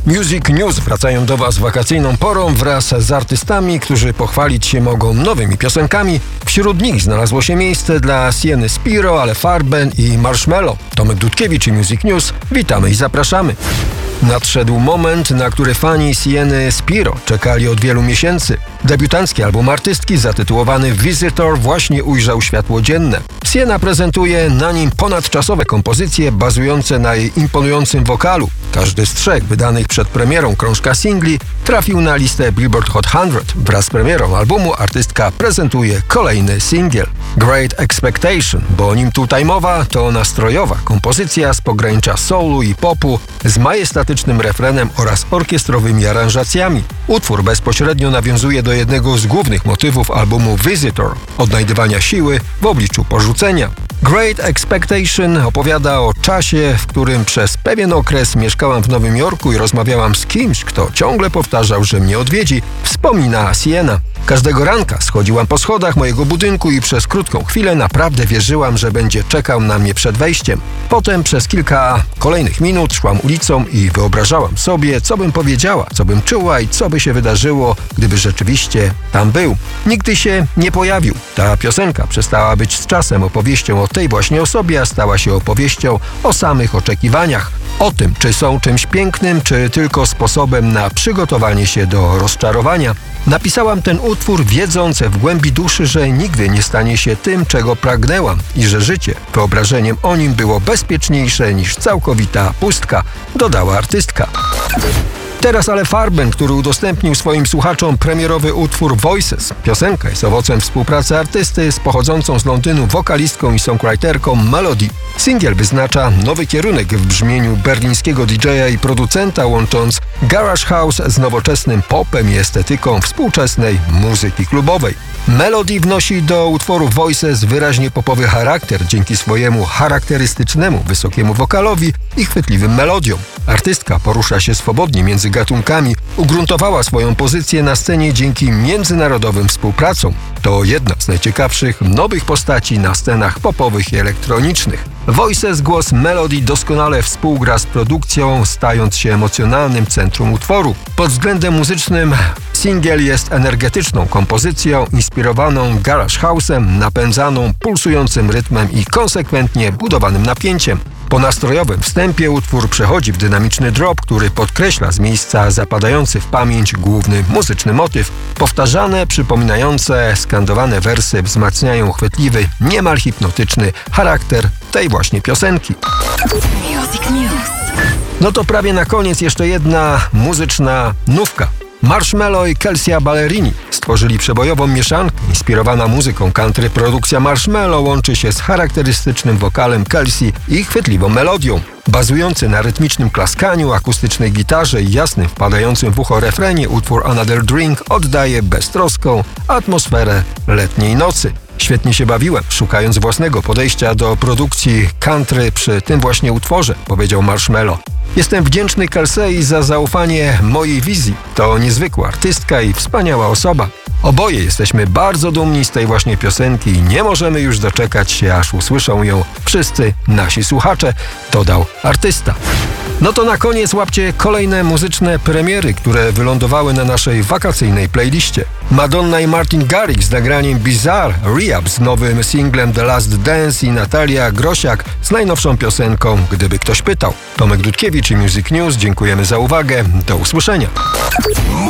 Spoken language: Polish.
Music News wracają do Was wakacyjną porą wraz z artystami, którzy pochwalić się mogą nowymi piosenkami. Wśród nich znalazło się miejsce dla Sieny Spiro, Ale Farben i Marshmello. Tomek Dudkiewicz i Music News. Witamy i zapraszamy. Nadszedł moment, na który fani Sieny Spiro czekali od wielu miesięcy. Debiutancki album artystki zatytułowany Visitor właśnie ujrzał światło dzienne. Siena prezentuje na nim ponadczasowe kompozycje bazujące na jej imponującym wokalu. Każdy z 3 wydanych przed premierą krążka singli trafił na listę Billboard Hot 100. Wraz z premierą albumu artystka prezentuje kolejny singiel. Great Expectation, bo o nim tutaj mowa, to nastrojowa kompozycja z pogranicza soulu i popu z majestatycznym refrenem oraz orkiestrowymi aranżacjami. Utwór bezpośrednio nawiązuje do jednego z głównych motywów albumu Visitor – odnajdywania siły w obliczu porzucenia. Great Expectation opowiada o czasie, w którym przez pewien okres mieszkałam w Nowym Jorku i rozmawiałam z kimś, kto ciągle powtarzał, że mnie odwiedzi, wspomina Siena. Każdego ranka schodziłam po schodach mojego budynku i przez krótką chwilę naprawdę wierzyłam, że będzie czekał na mnie przed wejściem. Potem przez kilka kolejnych minut szłam ulicą i wyobrażałam sobie, co bym powiedziała, co bym czuła i co by się wydarzyło, gdyby rzeczywiście tam był. Nigdy się nie pojawił. Ta piosenka przestała być z czasem opowieścią o tej właśnie osobie, a stała się opowieścią o samych oczekiwaniach. O tym, czy są czymś pięknym, czy tylko sposobem na przygotowanie się do rozczarowania. Napisałam ten utwór wiedząc w głębi duszy, że nigdy nie stanie się tym, czego pragnęłam i że życie wyobrażeniem o nim było bezpieczniejsze niż całkowita pustka, dodała artystka. Teraz Ale Farben, który udostępnił swoim słuchaczom premierowy utwór Voices. Piosenka jest owocem współpracy artysty z pochodzącą z Londynu wokalistką i songwriterką Melody. Singiel wyznacza nowy kierunek w brzmieniu berlińskiego DJ-a i producenta, łącząc garage house z nowoczesnym popem i estetyką współczesnej muzyki klubowej. Melody wnosi do utworu Voices wyraźnie popowy charakter dzięki swojemu charakterystycznemu wysokiemu wokalowi i chwytliwym melodiom. Artystka porusza się swobodnie między gatunkami, ugruntowała swoją pozycję na scenie dzięki międzynarodowym współpracom. To jedna z najciekawszych nowych postaci na scenach popowych i elektronicznych. Voices głos Melody doskonale współgra z produkcją, stając się emocjonalnym centrum utworu. Pod względem muzycznym singiel jest energetyczną kompozycją inspirowaną garage house'em, napędzaną pulsującym rytmem i konsekwentnie budowanym napięciem. Po nastrojowym wstępie utwór przechodzi w dynamiczny drop, który podkreśla z miejsca zapadający w pamięć główny muzyczny motyw. Powtarzane, przypominające, skandowane wersy wzmacniają chwytliwy, niemal hipnotyczny charakter tej właśnie piosenki. No to prawie na koniec jeszcze jedna muzyczna nówka. Marshmello i Kelsea Ballerini stworzyli przebojową mieszankę. Inspirowana muzyką country produkcja Marshmello łączy się z charakterystycznym wokalem Kelsey i chwytliwą melodią. Bazujący na rytmicznym klaskaniu, akustycznej gitarze i jasnym wpadającym w ucho refrenie, utwór Another Drink oddaje beztroską atmosferę letniej nocy. Świetnie się bawiłem, szukając własnego podejścia do produkcji country przy tym właśnie utworze, powiedział Marshmello. Jestem wdzięczny Kelsei za zaufanie mojej wizji. To niezwykła artystka i wspaniała osoba. Oboje jesteśmy bardzo dumni z tej właśnie piosenki i nie możemy już doczekać się, aż usłyszą ją wszyscy nasi słuchacze, dodał artysta. No to na koniec łapcie kolejne muzyczne premiery, które wylądowały na naszej wakacyjnej playliście. Madonna i Martin Garrix z nagraniem Bizarre, Rehab z nowym singlem The Last Dance i Natalia Grosiak z najnowszą piosenką Gdyby ktoś pytał. Tomek Dudkiewicz i Music News, dziękujemy za uwagę. Do usłyszenia.